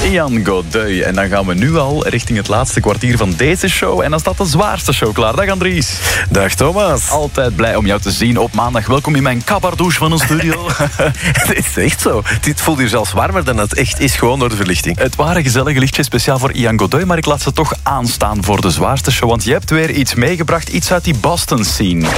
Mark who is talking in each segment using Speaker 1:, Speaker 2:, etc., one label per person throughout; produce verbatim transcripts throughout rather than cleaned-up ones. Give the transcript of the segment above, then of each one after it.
Speaker 1: Ian Godeuil. En dan gaan we nu al richting het laatste kwartier van deze show. En dan staat de zwaarste show klaar. Dag Andries.
Speaker 2: Dag Thomas.
Speaker 1: Altijd blij om jou te zien op maandag. Welkom in mijn kabardouche van een studio.
Speaker 2: Het is echt zo. Dit voelt hier zelfs warmer dan het echt is, gewoon door de verlichting.
Speaker 1: Het waren gezellige lichtjes speciaal voor Ian Godeuil, maar ik laat ze toch aanstaan voor de zwaarste show. Want je hebt weer iets meegebracht, iets uit die Boston scene.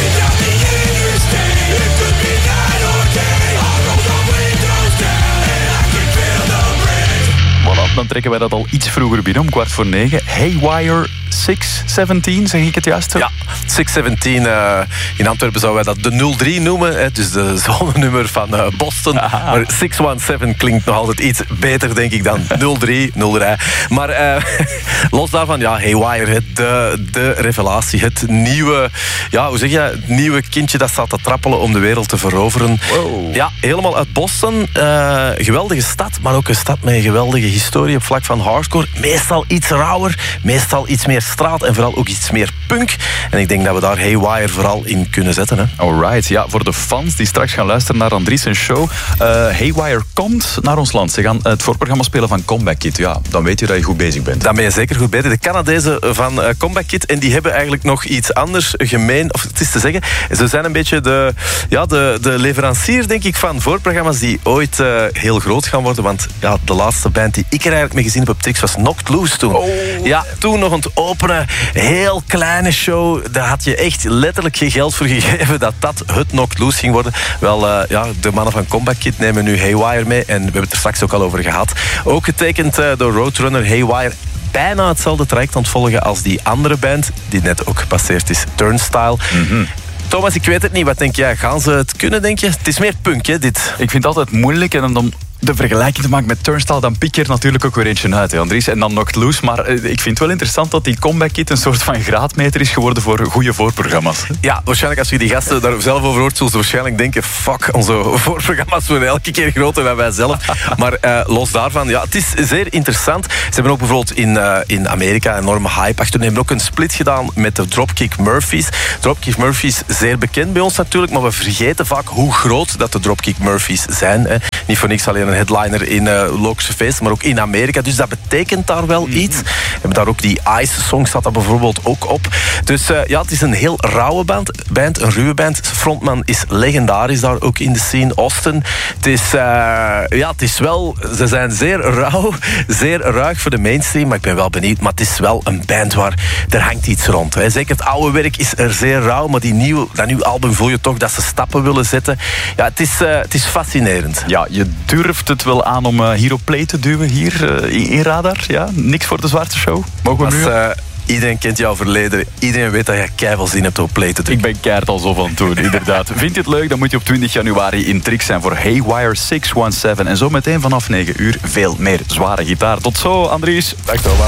Speaker 1: Dan trekken wij dat al iets vroeger binnen, om kwart voor negen. Haywire zes zeventien, zeg ik het juist zo?
Speaker 2: Ja, zes zeventien. Uh, in Antwerpen zouden wij dat de nul drie noemen. Hè, dus de zonnenummer van uh, Boston. Aha. Maar zes zeventien klinkt nog altijd iets beter, denk ik, dan nul drie, nul rij. Maar uh, los daarvan, ja, Haywire, de, de revelatie. Het nieuwe, ja, hoe zeg je, het nieuwe kindje dat staat te trappelen om de wereld te veroveren.
Speaker 1: Wow.
Speaker 2: Ja, helemaal uit Boston. Uh, geweldige stad, maar ook een stad met een geweldige historie op vlak van hardcore. Meestal iets rauwer, meestal iets meer straat en vooral ook iets meer punk. En ik denk dat we daar Haywire vooral in kunnen zetten. Hè.
Speaker 1: Alright, ja, voor de fans die straks gaan luisteren naar Andries' show. Uh, Haywire komt naar ons land. Ze gaan het voorprogramma spelen van Comeback Kid. Ja, dan weet je dat je goed bezig bent.
Speaker 2: Dan ben je zeker goed bezig. De Canadezen van uh, Comeback Kid. En die hebben eigenlijk nog iets anders gemeen. Of het is te zeggen, ze zijn een beetje de, ja, de, de leverancier, denk ik, van voorprogramma's die ooit uh, heel groot gaan worden. Want ja, de laatste band die ik er eigenlijk mee gezien heb op Trix was Knocked Loose toen.
Speaker 1: Oh.
Speaker 2: Ja, toen nog aan het openen. Heel kleine show. Daar had je echt letterlijk geen geld voor gegeven dat dat het Knocked Loose ging worden. Wel, uh, ja, de mannen van Comeback Kid nemen nu Haywire mee. En we hebben het er straks ook al over gehad. Ook getekend uh, door Roadrunner. Haywire bijna hetzelfde traject aan het volgen als die andere band die net ook gepasseerd is, Turnstile.
Speaker 1: Mm-hmm.
Speaker 2: Thomas, ik weet het niet. Wat denk jij? Gaan ze het kunnen, denk je? Het is meer punk, hè, dit.
Speaker 1: Ik vind het altijd moeilijk en dan de vergelijking te maken met Turnstile, dan pik je er natuurlijk ook weer eentje uit, hè, Andries. En dan Knocked Loose. Maar uh, ik vind het wel interessant dat die Comeback Kid een soort van graadmeter is geworden voor goede voorprogramma's.
Speaker 2: Ja, waarschijnlijk als je die gasten daar zelf over hoort, zullen ze waarschijnlijk denken, fuck, onze voorprogramma's worden elke keer groter dan wij zelf. Maar uh, los daarvan, ja, het is zeer interessant. Ze hebben ook bijvoorbeeld in, uh, in Amerika een enorme hype achter. Ze hebben ook een split gedaan met de Dropkick Murphys. Dropkick Murphys, zeer bekend bij ons natuurlijk, maar we vergeten vaak hoe groot dat de Dropkick Murphys zijn. Hè. Niet voor niks alleen een headliner in uh, Logische feesten, maar ook in Amerika. Dus dat betekent daar wel mm-hmm. iets. We hebben daar ook die Ice-song staat daar bijvoorbeeld ook op. Dus uh, ja, het is een heel rauwe band, band, een ruwe band. Frontman is legendarisch daar ook in de scene. Austin. Het is, uh, ja, het is wel, ze zijn zeer rauw, zeer ruig voor de mainstream, maar ik ben wel benieuwd. Maar het is wel een band waar, er hangt iets rond. Hè. Zeker het oude werk is er zeer rauw, maar die nieuw, dat nieuwe album voel je toch dat ze stappen willen zetten. Ja, het is, uh, het is fascinerend.
Speaker 1: Ja, je durft het wel aan om uh, hier op play te duwen, hier uh, in, in Radar. Ja, niks voor de zwaarste show. Mogen we nu?
Speaker 2: Uh, iedereen kent jouw verleden. Iedereen weet dat je keiveel zin hebt op play te drukken.
Speaker 1: Ik ben keihard al zo van toen, inderdaad. Vind je het leuk, dan moet je op twintig januari in Trix zijn voor Haywire zes zeventien. En zo meteen vanaf negen uur veel meer zware gitaar. Tot zo, Andries.
Speaker 2: Dag Thomas.